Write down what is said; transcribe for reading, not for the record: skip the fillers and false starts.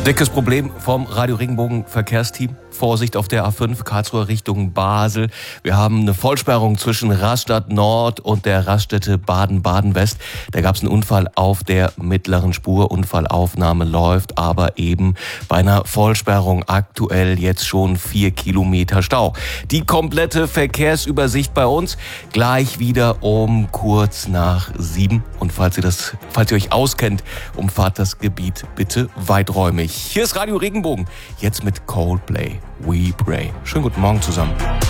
Dickes Problem vom Radio Regenbogen Verkehrsteam. Vorsicht auf der A5 Karlsruhe Richtung Basel. Wir haben eine Vollsperrung zwischen Rastatt Nord und der Raststätte Baden-Baden-West. Da gab es einen Unfall auf der mittleren Spur. Unfallaufnahme läuft, aber eben bei einer Vollsperrung aktuell jetzt schon 4 Kilometer Stau. Die komplette Verkehrsübersicht bei uns gleich wieder um kurz nach 7. Und falls ihr euch auskennt, umfahrt das Gebiet bitte weiträumig. Hier ist Radio Regenbogen, jetzt mit Coldplay, We Pray. Schönen guten Morgen zusammen.